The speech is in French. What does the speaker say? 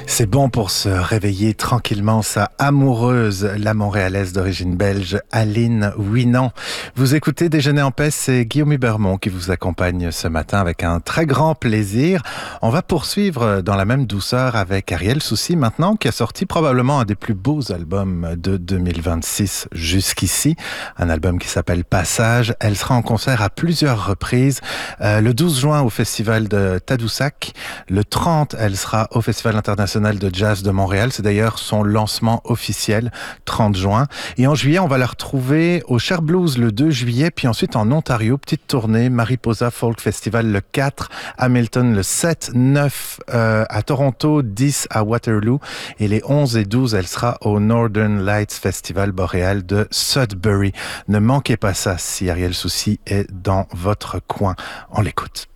C'est bon pour se réveiller tranquillement, sa amoureuse, la Montréalaise d'origine belge, Aline Ouinan. Vous écoutez Déjeuner en paix, c'est Guillaume Hubermont qui vous accompagne ce matin avec un très grand plaisir. On va poursuivre dans la même douceur avec Ariel Soucy maintenant, qui a sorti probablement un des plus beaux albums de 2026 jusqu'ici. Un album qui s'appelle Passage. Elle sera en concert à plusieurs reprises. Le 12 juin au Festival de Tadoussac. Le 30, elle sera au Festival international de jazz de Montréal. C'est d'ailleurs son lancement officiel, 30 juin. Et en juillet, on va la retrouver au Cher Blues le 2 juillet, puis ensuite en Ontario, petite tournée, Mariposa Folk Festival le 4, Hamilton le 7, 9 à Toronto, 10 à Waterloo. Et les 11 et 12, elle sera au Northern Lights Festival boréal de Sudbury. Ne manquez pas ça si Ariel Soucy est dans votre coin. On l'écoute.